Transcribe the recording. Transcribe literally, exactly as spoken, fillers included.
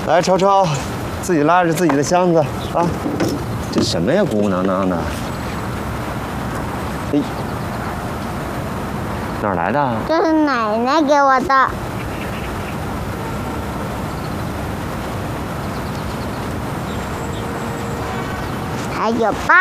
来，超超，自己拉着自己的箱子啊！这什么呀，鼓鼓囊囊的？哎，哪儿来的？ 这是奶奶给我的。还有包。